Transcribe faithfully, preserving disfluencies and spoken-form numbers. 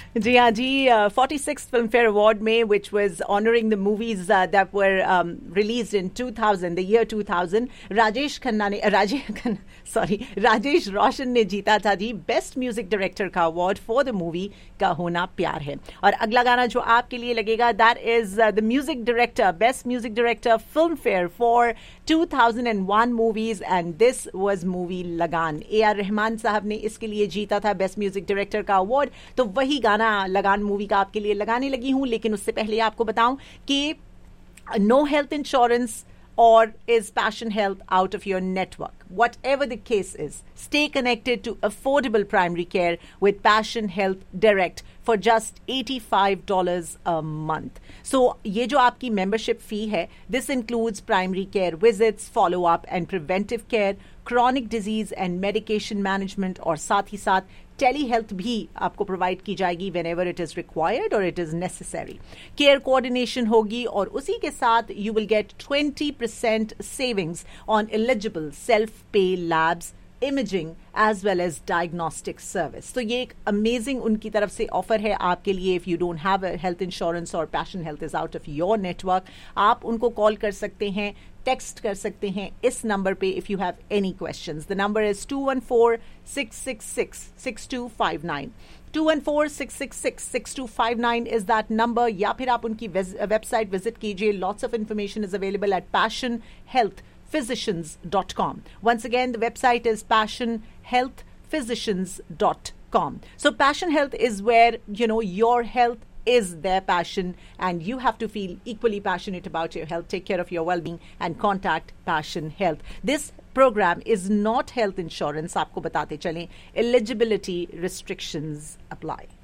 जी हाँ जी, forty six film fair award में which was honouring the movies that were released in two thousand, the year two thousand, Rajesh Khanna ने Rajesh Khanna sorry Rajesh रोशन ने जीता था जी best music director का award for the movie का होना प्यार है। और अगला गाना जो आपके लिए लगेगा that is the music director, best music director film fair for two thousand one movies, and this was movie लगान। ए आर रहमान साहब ने इसके लिए जीता था बेस्ट म्यूजिक डायरेक्टर का अवार्ड। तो वही गाना लगान मूवी का आपके लिए लगाने लगी हूं, लेकिन उससे पहले आपको बताऊं कि know health insurance or is Passion Health out of your network? Whatever the case is, stay connected to affordable primary care with Passion Health Direct for just eighty-five dollars a month. So, ये जो आपकी membership fee है, this includes primary care visits, follow-up and preventive care, chronic disease and medication management, और साथ ही साथ tele health भी आपको provide की जाएगी when ever it is required और it is necessary. Care coordination होगी और उसी के साथ you will get twenty percent savings on eligible self पे labs, imaging as well as diagnostic service. तो ये एक अमेजिंग उनकी तरफ से ऑफर है आपके लिए। If you don't have health insurance और passion health is out of your network, आप उनको कॉल कर सकते हैं, टेक्स्ट कर सकते हैं इस नंबर पे if you have any questions. The number is to one four six six six six to five nine. To one four six six six six to five nine is that number, या फिर आप उनकी website visit कीजिए। Lots of information is available at passion health physicians dot com. Once again, the website is passion health physicians dot com. So Passion Health is where, you know, your health is their passion and you have to feel equally passionate about your health. Take care of your well-being and contact Passion Health. This program is not health insurance. आपको बताते चलें, eligibility restrictions apply.